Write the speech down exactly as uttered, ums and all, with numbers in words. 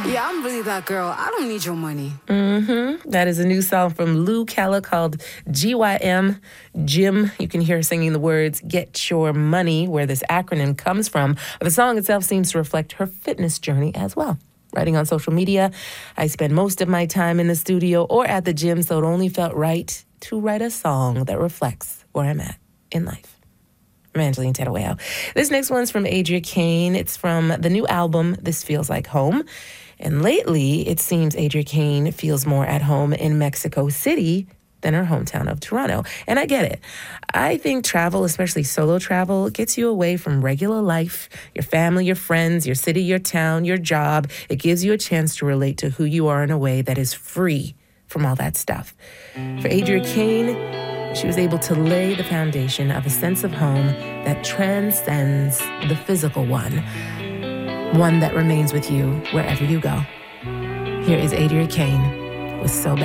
Yeah, I'm really that girl. I don't need your money. Mm-hmm. That is a new song from Lou Calla called G Y M. Jim, you can hear her singing the words, Get Your Money, where this acronym comes from. But the song itself seems to reflect her fitness journey as well. Writing on social media, I spend most of my time in the studio or at the gym, so it only felt right to write a song that reflects where I'm at in life. I'm Angeline Tedaweo. This next one's from Adria Kane. It's from the new album, This Feels Like Home. And lately, it seems Adria Kane feels more at home in Mexico City than her hometown of Toronto. And I get it. I think travel, especially solo travel, gets you away from regular life, your family, your friends, your city, your town, your job. It gives you a chance to relate to who you are in a way that is free from all that stuff. For Adria Kane, she was able to lay the foundation of a sense of home that transcends the physical one, one that remains with you wherever you go. Here is Adria Kane with So Bad.